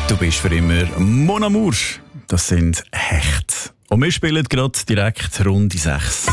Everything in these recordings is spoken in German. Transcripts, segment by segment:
Du bist für immer Mon Amour. Das sind Hecht. Und wir spielen gerade direkt Runde 6.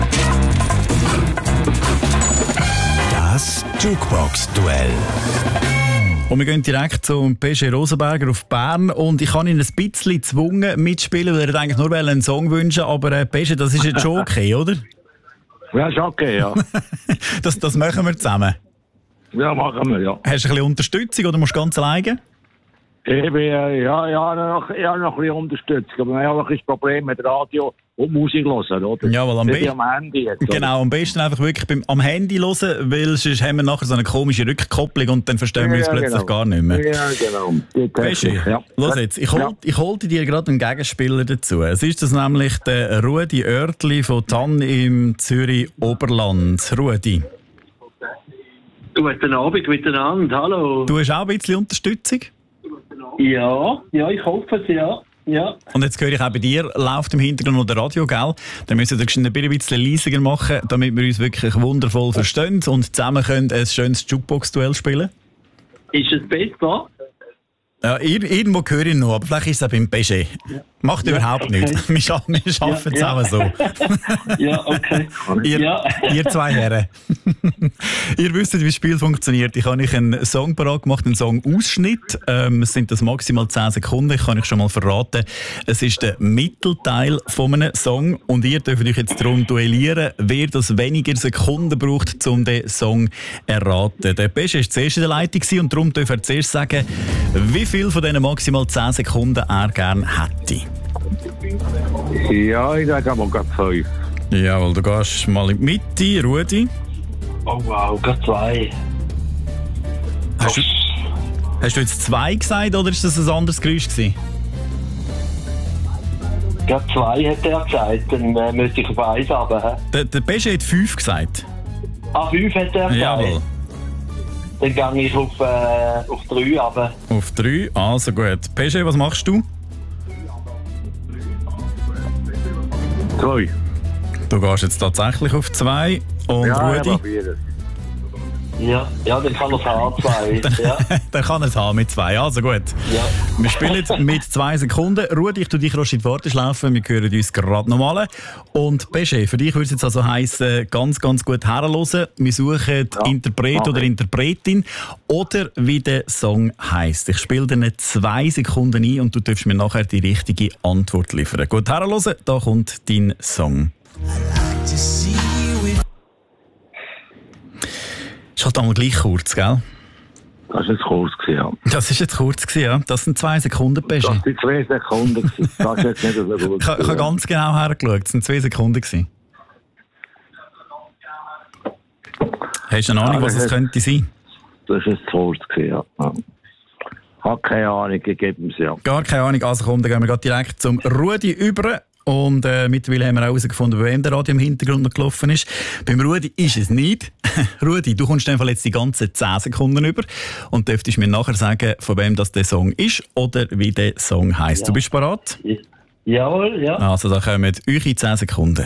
Das Jukebox-Duell. Und wir gehen direkt zum PG Rosenberger auf Bern. Und ich habe ihn ein bisschen gezwungen mitspielen, weil er eigentlich nur einen Song wünschen. Aber PG, das ist jetzt schon okay, oder? Ja, ist okay, ja. Das machen wir zusammen. Ja, machen wir, ja. Hast du ein bisschen Unterstützung oder musst du ganz alleine? Ich bin, noch ein bisschen Unterstützung. Aber wir haben auch ein Problem mit Radio und Musik hören, oder? Ja, weil am besten. Am Handy jetzt, genau, am besten einfach wirklich am Handy hören, weil sonst haben wir nachher so eine komische Rückkopplung und dann verstehen wir uns plötzlich gar nicht mehr. Ja, genau. Peschi, los jetzt, ich holte dir gerade einen Gegenspieler dazu. Es ist das nämlich der Rudi Oertli von Tann im Zürich Oberland. Rudi. Guten Abend miteinander, hallo. Du hast auch ein bisschen Unterstützung? Ja, ich hoffe es, ja. Und jetzt höre ich auch bei dir, läuft im Hintergrund noch der Radio, gell? Dann müssen wir ein bisschen leiser machen, damit wir uns wirklich wundervoll verstehen und zusammen können ein schönes Jukebox-Duell spielen. Ist es besser? Ja, irgendwo höre ich noch, aber vielleicht ist es auch beim PG. Macht überhaupt nichts. Wir schaffen es auch so. Ja, okay. Ihr zwei Herren. Ihr wisst, wie das Spiel funktioniert. Ich habe euch einen Song parat gemacht, einen Song-Ausschnitt. Es sind das maximal 10 Sekunden, ich kann euch schon mal verraten. Es ist der Mittelteil von einem Song und ihr dürft euch jetzt darum duellieren, wer das weniger Sekunden braucht, um den Song zu erraten. Der PG war zuerst in der Leitung und darum dürft ihr zuerst sagen, wie viel von diesen maximal 10 Sekunden er gerne hätte. Ja, ich sage aber gerade 5. Jawohl, du gehst mal in die Mitte, Rudi. Oh wow, gerade 2. Hast du jetzt 2 gesagt oder ist das ein anderes Geräusch gewesen? Gerade 2 hat er gesagt, dann müsste ich auf 1 runter. Der PG hat 5 gesagt. 5 hat er gesagt? Jawohl. Dann gehe ich auf 3 runter. Auf 3, also gut. PG, was machst du? 2. Du gehst jetzt tatsächlich auf 2. Und Rudi? Ja, dann kann er es haben, 2. Ja. Dann kann er es haben mit 2, also gut. Ja. Wir spielen mit 2 Sekunden. Rudi, ich tue dich rasch in die Warteschlaufe, wir hören uns gerade nochmal. Und Pesche, für dich würde es jetzt also heissen, ganz, ganz gut herhören. Wir suchen Interpret oder Interpretin oder wie der Song heisst. Ich spiele dir 2 Sekunden ein und du darfst mir nachher die richtige Antwort liefern. Gut herhören, da kommt dein Song. Ist halt einmal gleich kurz, gell? Das war jetzt kurz, ja. Das war jetzt kurz, ja. Das sind 2 Sekunden, Pesche. Das waren 2 Sekunden. Das ist jetzt nicht so gut. Ich habe ganz genau hergeschaut. Das waren 2 Sekunden. Hast du eine Ahnung, was es könnte sein? Das war jetzt kurz, ja. Habe keine Ahnung, ich gebe es ja. Gar keine Ahnung. Also komm, dann gehen wir gerade direkt zum Rudi über. Und mittlerweile haben wir auch herausgefunden, bei wem der Radio im Hintergrund noch gelaufen ist. Beim Rudi ist es nicht. Rudi, du kommst einfach jetzt die ganzen 10 Sekunden über und dürftest mir nachher sagen, von wem das der Song ist oder wie der Song heisst. Ja. Du bist bereit? Jawohl, ja. Also da kommen eure 10 Sekunden.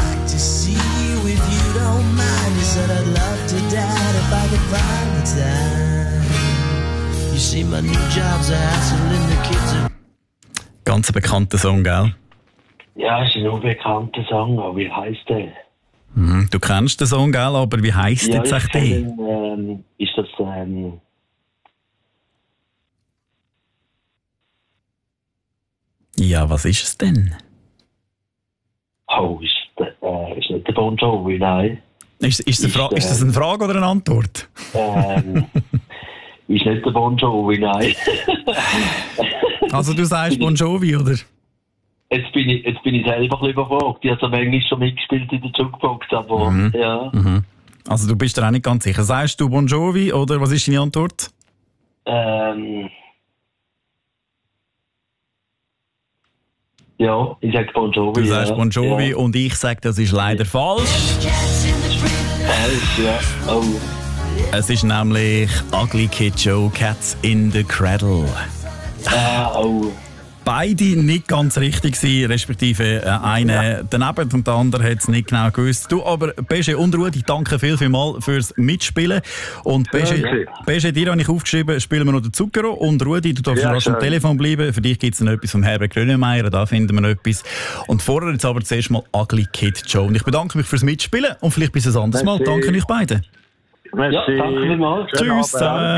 Ganz ein bekannter Song, gell? Ja, es ist ein unbekannter Song, aber wie heisst der? Du kennst den Song, gell? Aber wie heisst jetzt echt der? Ist das Ja, was ist es denn? Oh, ist nicht der Bon Jovi, nein. Ist das eine Frage oder eine Antwort? Ist nicht der Bon Jovi, nein. Also du sagst Bon Jovi, oder? Jetzt bin ich selber ein bisschen überfragt. Ich habe manchmal schon mitgespielt in der Jukebox, aber ja. Mhm. Also du bist dir auch nicht ganz sicher. Sagst du Bon Jovi oder was ist deine Antwort? Ja, ich sage Bon Jovi. Du sagst Bon Jovi und ich sage, das ist leider falsch. Falsch, ja. Oh. Es ist nämlich Ugly Kid Joe, Cats in the Cradle. Oh. beide nicht ganz richtig gewesen, respektive einer daneben und der andere hat es nicht genau gewusst. Du, aber Beje und Rudi, danke vielmals fürs Mitspielen. Und Beje, dir habe ich aufgeschrieben, spielen wir noch den Zucchero. Und Rudi, du darfst rasch am Telefon bleiben. Für dich gibt es noch etwas von Herbert Grönemeyer, da finden wir noch etwas. Und vorher jetzt aber zuerst mal Ugly Kid Joe. Und ich bedanke mich fürs Mitspielen und vielleicht bis ein anderes Mal. Danke euch beiden. Merci. Ja, danke vielmals. Tschüss zusammen.